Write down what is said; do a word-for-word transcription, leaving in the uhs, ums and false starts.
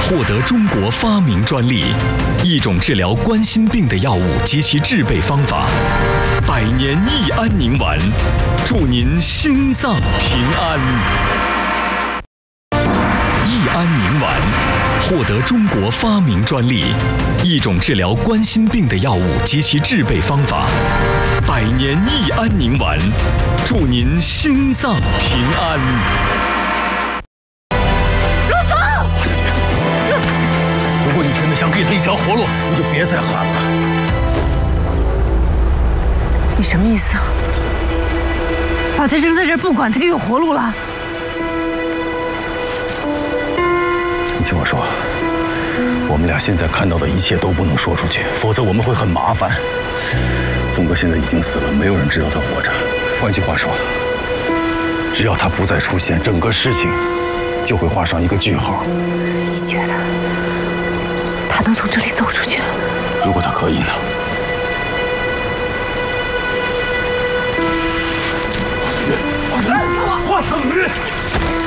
获得中国发明专利，一种治疗冠心病的药物及其制备方法。百年益安宁丸，祝您心脏平安。益安宁丸获得中国发明专利，一种治疗冠心病的药物及其制备方法。百年益安宁丸，祝您心脏平安。 陆总，华小姐，如果你真的想给他一条活路，你就别再喊了。 你什么意思啊？把他扔在这儿不管，他就有活路了？ 你听我说，我们俩现在看到的一切都不能说出去，否则我们会很麻烦。峰哥现在已经死了，没有人知道他活着。换句话说，只要他不再出现，整个事情就会画上一个句号。 你觉得他能从这里走出去？ 如果他可以呢？华小月，华小月，华小月。